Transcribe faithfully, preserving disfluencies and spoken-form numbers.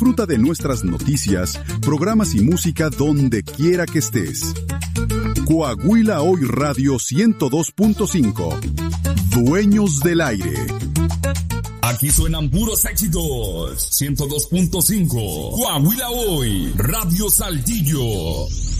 Disfruta de nuestras noticias, programas y música donde quiera que estés. Coahuila Hoy Radio ciento dos punto cinco. Dueños del aire. Aquí suenan puros éxitos. ciento dos punto cinco. Coahuila Hoy, Radio Saltillo.